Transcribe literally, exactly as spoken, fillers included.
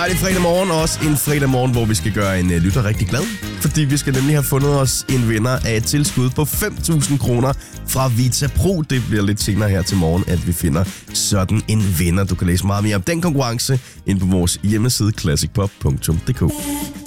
dejlig fredag morgen, og også en fredag morgen, hvor vi skal gøre en uh, lytter rigtig glad. Fordi vi skal nemlig have fundet os en vinder af et tilskud på fem tusind kroner fra Vita Pro. Det bliver lidt senere her til morgen, at vi finder sådan en vinder. Du kan læse meget mere om den konkurrence inde på vores hjemmeside classic pop punktum d k.